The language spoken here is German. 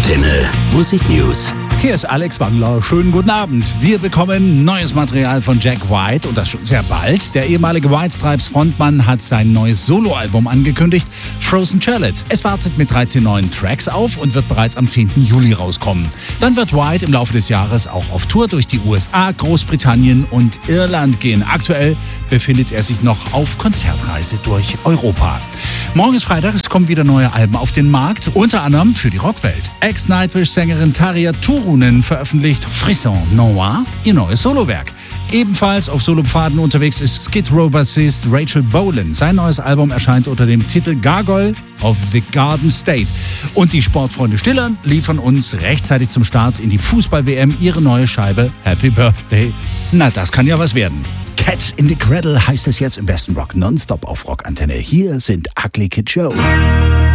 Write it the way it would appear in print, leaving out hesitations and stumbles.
Antenne Musik News. Hier ist Alex Wangler. Schönen guten Abend. Wir bekommen neues Material von Jack White und das schon sehr bald. Der ehemalige White Stripes Frontmann hat sein neues Soloalbum angekündigt, Frozen Charlotte. Es wartet mit 13 neuen Tracks auf und wird bereits am 10. Juli rauskommen. Dann wird White im Laufe des Jahres auch auf Tour durch die USA, Großbritannien und Irland gehen. Aktuell befindet er sich noch auf Konzertreise durch Europa. Morgen ist Freitag, es kommen wieder neue Alben auf den Markt, unter anderem für die Rockwelt. Ex-Nightwish-Sängerin Tarja Turunen veröffentlicht Frisson Noir, ihr neues Solowerk. Ebenfalls auf Solopfaden unterwegs ist Skid Row-Bassist Rachel Bolan. Sein neues Album erscheint unter dem Titel Gargoyle of the Garden State. Und die Sportfreunde Stiller liefern uns rechtzeitig zum Start in die Fußball-WM ihre neue Scheibe Happy Birthday. Na, das kann ja was werden. Cat in the Cradle heißt es jetzt im besten Rock nonstop auf Rockantenne. Hier sind Ugly Kid Joe.